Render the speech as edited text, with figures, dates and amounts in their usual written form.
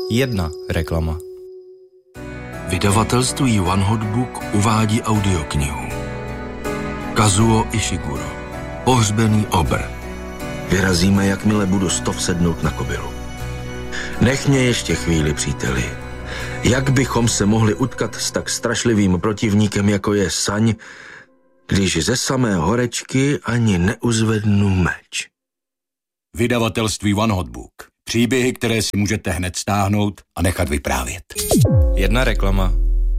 1 reklama. Vydavatelství One Hot Book uvádí audioknihu Kazuo Ishiguro, Pohřbený obr. Vyrazíme, jakmile budu sednout na kobylu. Nech mě ještě chvíli, příteli. Jak bychom se mohli utkat s tak strašlivým protivníkem, jako je Saň, když ze samé horečky ani neuzvednu meč? Vydavatelství One Hot Book. Příběhy, které si můžete hned stáhnout a nechat vyprávět. 1 reklama.